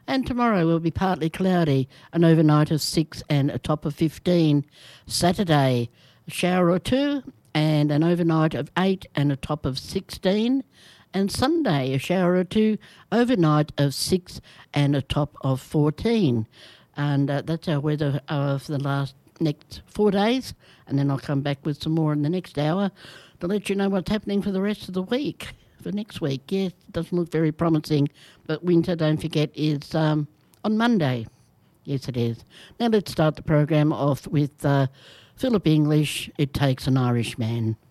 And tomorrow will be partly cloudy, an overnight of 6 and a top of 15. Saturday, a shower or two and an overnight of 8 and a top of 16. And Sunday, a shower or two, overnight of 6 and a top of 14. And that's our weather for the next 4 days. And then I'll come back with some more in the next hour to let you know what's happening for the rest of the week. For next week, yes, it doesn't look very promising. But winter, don't forget, is on Monday. Yes, it is. Now let's start the program off with Philip English, It Takes an Irishman.